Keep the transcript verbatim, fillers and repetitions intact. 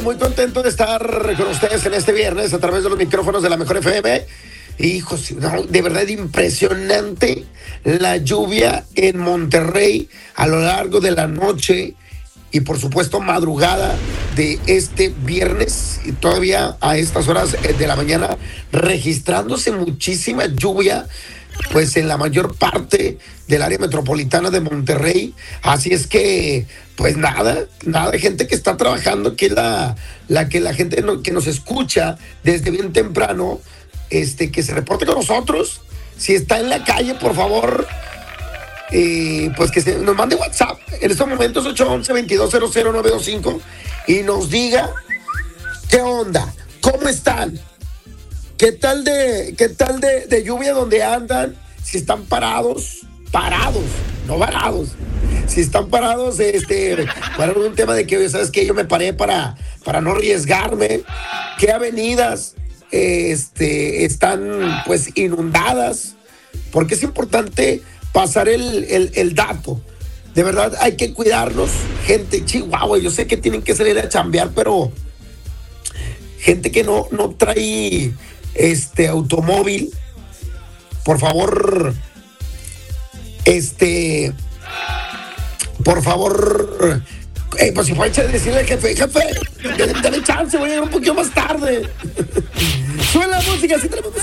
muy contento de estar con ustedes en este viernes a través de los micrófonos de la Mejor F M. Hijos, no, de verdad impresionante la lluvia en Monterrey a lo largo de la noche y por supuesto madrugada de este viernes y todavía a estas horas de la mañana registrándose muchísima lluvia pues en la mayor parte del área metropolitana de Monterrey. Así es que pues nada, nada de gente que está trabajando, que la, la que la gente no, que nos escucha desde bien temprano, este, que se reporte con nosotros. Si está en la calle, por favor, eh, pues que se, nos mande WhatsApp en estos momentos ocho once, veintidós cero cero nueve dos cinco y nos diga qué onda, cómo están, qué tal de, qué tal de, de lluvia donde andan, si están parados, parados, no varados. Si están parados, este, para un tema de que, oye, ¿sabes qué? Yo me paré para, para no arriesgarme. ¿Qué avenidas este, están, pues, inundadas? Porque es importante pasar el, el, el dato. De verdad, hay que cuidarnos. Gente, Chihuahua, yo sé que tienen que salir a chambear, pero gente que no, no trae este automóvil, por favor, este... Por favor, eh, pues si fue a decirle al jefe, jefe, dale, dale chance, voy a llegar un poquito más tarde. Sube la música, así tenemos